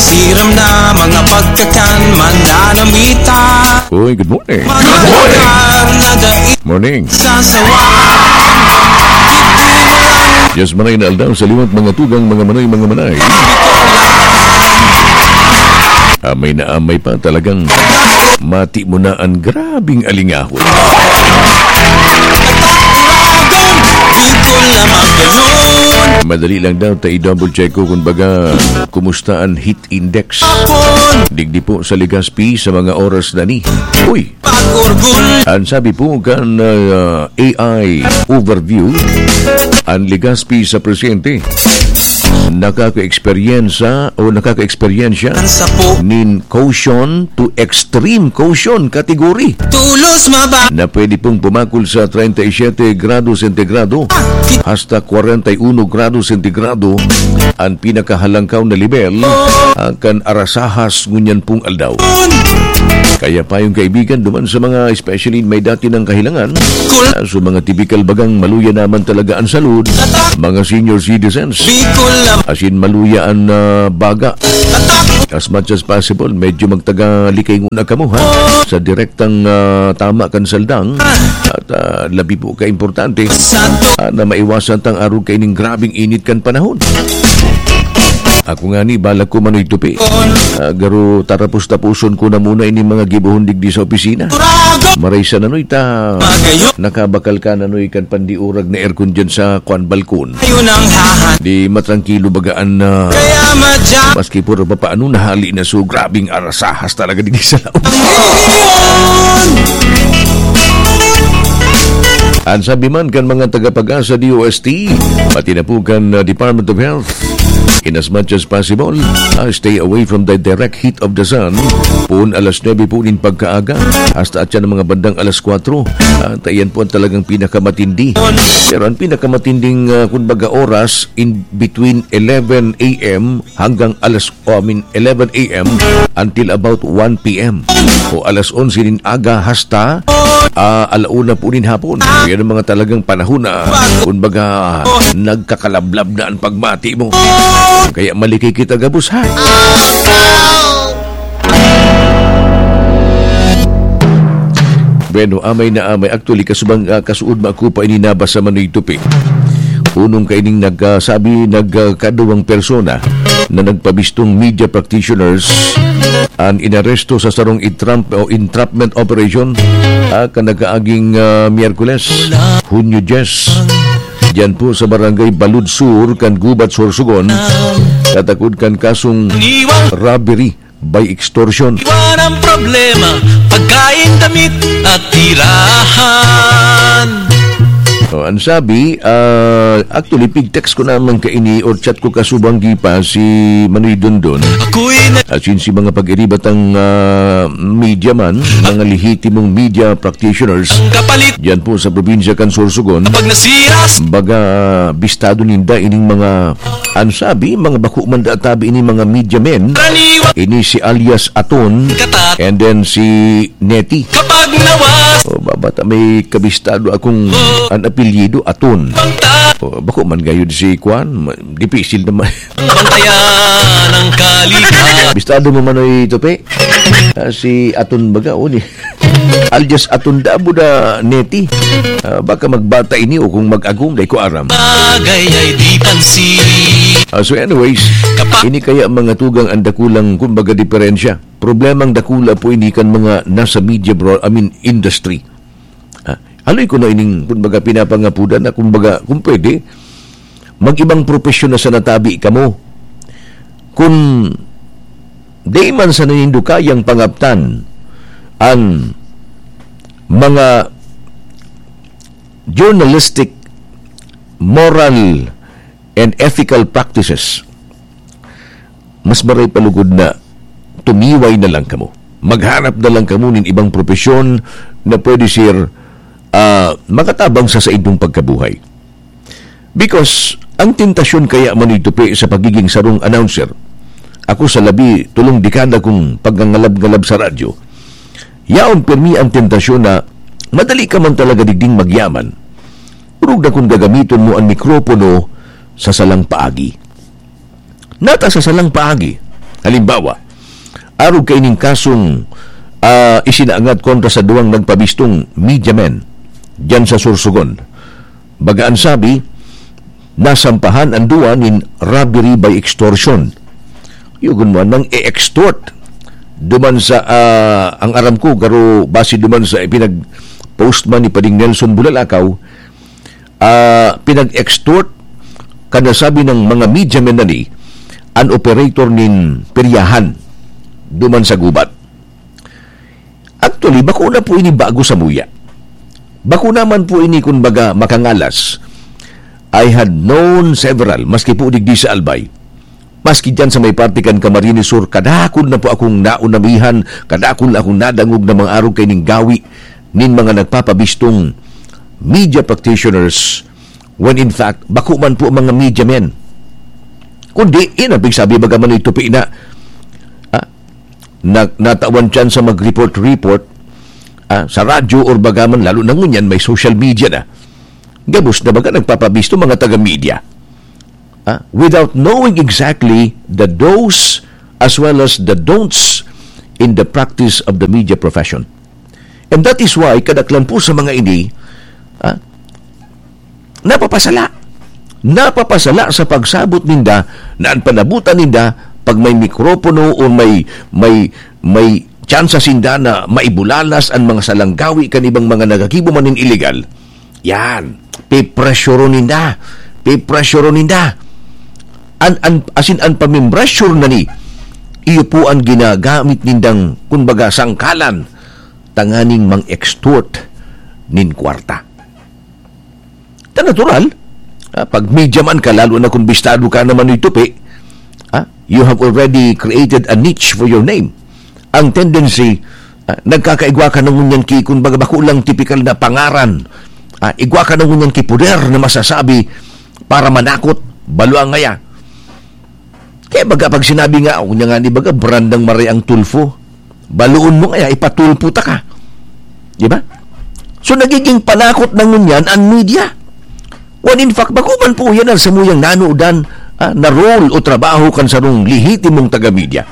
Hiram na mga pagkakan mananamita. Uy, good morning. Good morning. Morning. Sasawa. Yes, manay na aldaw sa liwat mga tugang mga manay. Amay na amay pa talagang mati mo na ang grabing alingahon. Madali lang daw tayo double check ko kung baga kumusta ang heat index. Digdi po sa Legazpi sa mga oras na ni. Uy! Ang sabi po kan AI overview ang Legazpi sa presyente. Nakaka-eksperyensya nin caution to extreme caution category na pwede pong pumakol sa 37 grado sentigrado hasta 41 grado sentigrado ang pinakahalangkaw na level akan arasahas ngunyan pong aldaw. Kaya pa yung kaibigan duman sa mga especially may dati ng kahilangan so mga typical bagang maluya naman talaga ang salud, mga senior citizens asin maluya ang baga as much as possible medyo magtaga likay nguna kamo sa direktang tama kan saldang at labi po ka-importante na maiwasan tang araw kay ning grabing init kan panahon. Ako nga ni, balak ko mano'y tupi. Garo tarapos-tapuson ko na muna ini mga gibuhon digdi sa opisina. Maraysa na no'y ta. Nakabakal ka na no'y kan pandiurag na aircon dyan sa kwan balkon. Di matrangkilo bagaan na maski puro pa paano nahali na so grabing arasahas talaga digdi sa laon. Ang sabi man kan mga tagapag-asa DOST, pati na po kan Department of Health, in as much as possible, stay away from the direct heat of the sun. Poon alas 9 po din pagkaaga, hasta at yan ang mga bandang alas 4. Tayan po ang talagang pinakamatindi. Pero ang pinakamatinding kumbaga oras in between 11 a.m. hanggang 11 a.m. until about 1 p.m. O alas 11 din aga hasta alauna po din hapon. Yan ang mga talagang panahon na kumbaga nagkakalablab na ang pagmati mo. Kaya malikay kita gabus ha. Bueno, amay na amay. Actually, kasubang kasuod ako pa ininabas sa Manoy Tupi. Unong kaining nagkadawang persona na nagpabistong media practitioners ang inaresto sa sarong entrapment operation kanagaaging Miyerkules, Hunyo 10. Diyan po sa barangay Balud Sur, kan Gubat, Sorsogon, katakod kan kasong robbery by extortion. Iwan ang problema, pagkain, damit at tirahan. Ang sabi, actually, pig-text ko naman kaini or chat ko kasubang gipa si Manoy Dondon. Asin si mga pag-iribat ang media man, mga lihitimong media practitioners. Diyan po sa probinsya kan Sorsogon. Baga, bistado ninda ining mga, ang sabi, mga bako man tabi ining mga media men. Ini si alias Aton and then si Neti. Babata may kabistado akong ang apelyido Aton. Bako man gayud si Kwan, dipisil naman. Bantayan ang kalika. Bistado mo manoy Tupi? Si Aton baga o ni. Alias Aton dabo da Neti. Baka magbata ini o kung mag-agum dahil ko aram. Bagay ay di pansin. So anyways, ini kaya mga tugang ang dakulang kumbaga diferensya. Problemang dakula po ini kan mga nasa media industry. Aloy ko na ining kumbaga pinapangapudan na kumbaga kung pwede mag-ibang profesyon na sa natabi ka mo. Kung di man sa nanindo kayang pangaptan ang mga journalistic, moral, and ethical practices, mas maray palugod na tumiway na lang kamo. Maghanap na lang kamo ng ibang profesyon na pwede sir makatabang sa idong pagkabuhay. Because ang tentasyon kaya manitupi sa pagiging sarong announcer, ako sa labi tulong dekada kong paggangalab-galab sa radyo, yaon permi ang tentasyon na madali ka man talaga digding magyaman, urog na kung gagamiton mo ang mikropono sa salang paagi. Nata sa salang paagi, Halimbawa, arog kay ning kasong isinaangat kontra sa duwang nagpabistong media men diyan sa Sursugon. Bagaan sabi, nasampahan ang duwa nin robbery by extortion. Yugon mo nang e-extort duman sa ang aram ko garo base duman sa pinag-post man ni Pading Nelson Bulalakaw, pinag-extort kada sabi ng mga media men nani an operator nin peryahan duman sa gubat. Actually, bakuna po ini bago sa muya. Bakuna man po ini kung baga makangalas. I had known several, maski po digdi sa Albay, maski dyan sa may partikan Camarines Sur, kadakon na po akong naunamihan, kadakon na akong nadangog na mga araw kay ning gawi nin mga nagpapabistong media practitioners when in fact, bako man po mga media men. Kundi, inabig sabi bagaman ito na natawan dyan sa mag-report sa radyo or bagaman, lalo na ngunyan may social media na. Gabos na baga nagpapabisto mga taga-media. Without knowing exactly the do's as well as the don'ts in the practice of the media profession. And that is why kadaklan po sa mga ini napapasala sa pagsabot ninda na ang panabutan ninda pag may mikropono o may tsansa sinda na maibulalas ang mga salanggawi kanibang mga nagakibo manin illegal. Yan, pipressure ninda. Asin ang pamimpressure na ni, iyo po ang ginagamit nindang kumbaga sangkalan tanganing mang-extort nin kwarta. Ta natural, pag media man ka, lalo na kung bistado ka naman ito you have already created a niche for your name. Ang tendency, nagkakaigwa ka ng ngunyan ki, kung baga bakulang typical na pangaran, igwa ka ng ngunyan ki puder na masasabi para manakot, baluang ngaya. Kaya baga pag sinabi nga, kunya nga ni baga, brandang maray ang tulfo, baluon mo ngaya, ipatulpo ta ka. Diba? So nagiging panakot ng ngunyan ang media. When in fact, bakuman po yan ang samuyang nanuudan na role o trabaho kan sa rong lihitimong taga-media.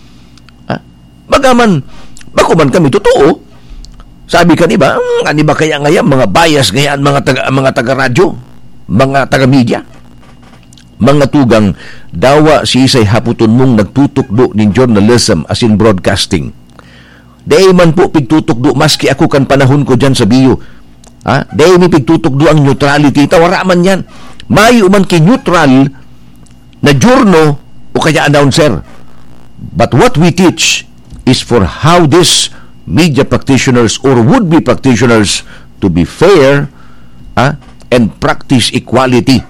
Bagaman, bakuman kami totoo. Sabi ka niba, kaniba kaya ngayon, mga bias ngayon, mga taga-radyo, mga taga-media. Mga tugang, dawa si isay haputon mong nagtutukdo nin journalism as in broadcasting. Dahil man po pigtutukdo, maski ako kan panahon ko dyan sa bio. Dahil may pigtutukdo ang neutrality, tawara man yan. May uman ki-neutral na journo o kaya announcer. But what we teach is for how these media practitioners or would-be practitioners to be fair and practice equality.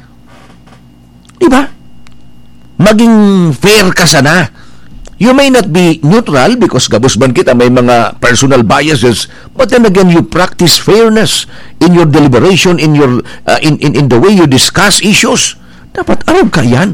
Diba? Maging fair ka sana. You may not be neutral because gabos man kita may mga personal biases, but then again you practice fairness in your deliberation, in your in the way you discuss issues. Dapat arog ka yan.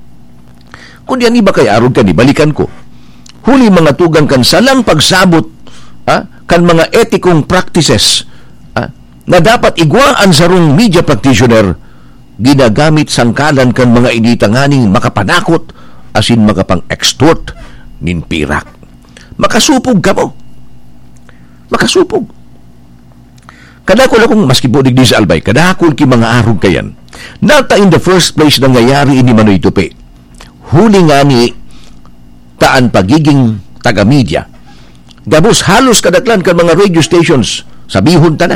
Kung yan iba kay arog ka ni balikan ko. Huli mga tugang kan salang pagsabot kan mga etikong practices na dapat igwaan sa rong media practitioner, ginagamit sangkalan kan mga initanganing makapanakot asin makapang-extort nin pirak. Makasupog ka mo. Makasupog. Kadakol akong maski po digdi sa Albay, kadakol ki mga arog kayan. Nata in the first place nangyayari ini Manoy Tupi. Huli nga ni taan pagiging taga-media. Gabos halos kadaklan kan mga radio stations, sabihon ta na.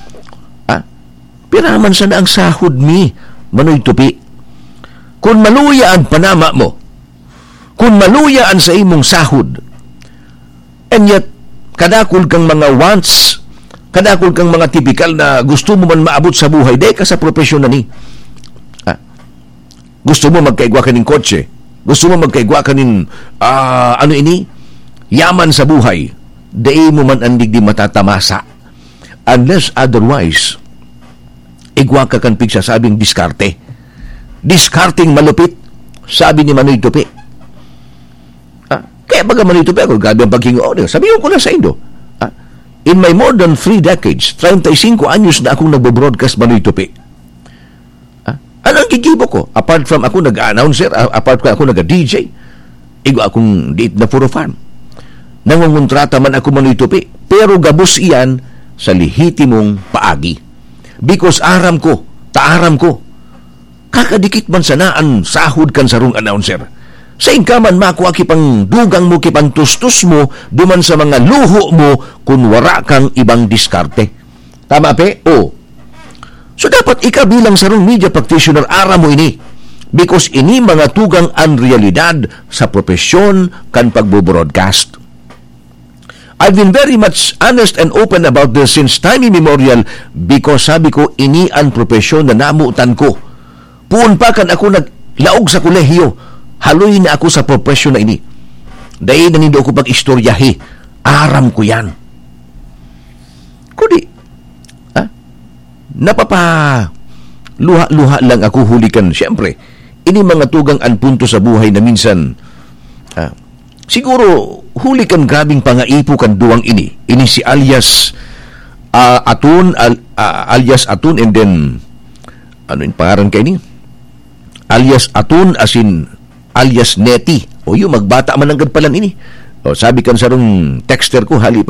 Piraman sana ang sahod mi, Manoy Tupi. Kung maluya ang panama mo, kung maluya ang sa imong sahod, and yet, kadakol kang mga wants, kadakol kang mga typical na gusto mo man maabot sa buhay, day ka sa profesyon na ni. Gusto mo magkaigwa ka ng kotse, gusto mo magkaigwa ka ng yaman sa buhay, day mo man andig di matatamasa. Unless otherwise, igwa ka kan pigsasabing diskarte. Diskarting malupit, sabi ni Manoy Tupi. Kaya baga Manoy Tupi ako, gabi ang paghingo. Sabihin ko na sa Indo. In my more than 3 decades, 35 anyos na akong nagbo-broadcast Manoy Tupi. Ano ang kikibo ko? Apart from ako nag-announcer, apart from ako nag-DJ, Igo akong diit na puro farm. Nangungontrata man ako manitupi, pero gabos iyan sa lehitimong paagi. Because aram ko, kakadikit man sanaan sahod kan sarong announcer. Sa ingkaman makuha kipang dugang mo, kipang tustos mo, duman sa mga luho mo kung wara kang ibang diskarte. Tama pe? O. So dapat ika bilang sarong media practitioner, aram mo ini. Because ini mga tugang ang realidad sa profesyon kan pagbo-broadcast. I've been very much honest and open about this since time immemorial because sabi ko, ini ang profesyon na namutan ko. Puun pa kan ako naglaog sa kolehiyo, haloy na ako sa profesyon na ini. Dahil nanindo ko pag-istoryahi, aram ko yan. Kudi, luha lang ako hulikan. Siyempre, ini mga tugang ang punto sa buhay na minsan, siguro, huli kan grabing pangaipo kan duwang ini. Ini si alias Atun, alias Atun, and then, ano yung pangaran kayo ni? Alias Atun, asin alias Neti. O yung magbata man ang gadpalan ini. O, sabi kan sarong texter ko, hali